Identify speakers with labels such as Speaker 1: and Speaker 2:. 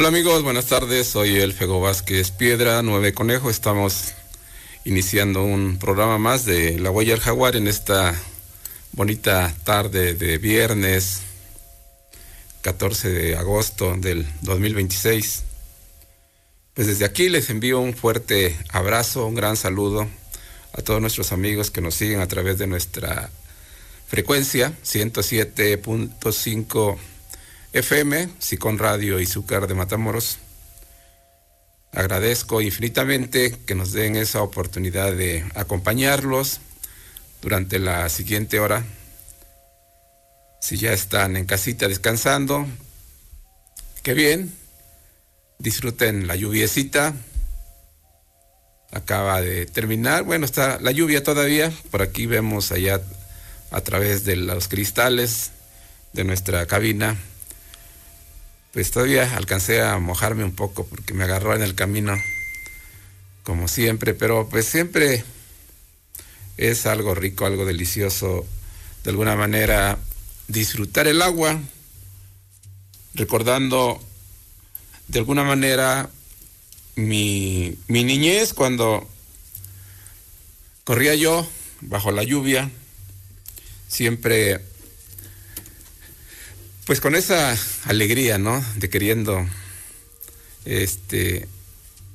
Speaker 1: Hola amigos, buenas tardes, soy el Fego Vázquez Piedra, 9 Conejo. Estamos iniciando un programa más de La Huella del Jaguar en esta bonita tarde de viernes 14 de agosto del 2026. Pues desde aquí les envío un fuerte abrazo, un gran saludo a todos nuestros amigos que nos siguen a través de nuestra frecuencia 107.5 FM, Sicón Radio y Izúcar de Matamoros. Agradezco infinitamente que nos den esa oportunidad de acompañarlos durante la siguiente hora. Si ya están en casita descansando, qué bien, disfruten la lluviecita. Acaba de terminar, bueno, está la lluvia todavía, por aquí vemos allá a través de los cristales de nuestra cabina. Pues todavía alcancé a mojarme un poco porque me agarró en el camino, como siempre, pero pues siempre es algo rico, algo delicioso, de alguna manera disfrutar el agua, recordando de alguna manera mi niñez cuando corría yo bajo la lluvia, siempre pues con esa alegría, ¿no? De queriendo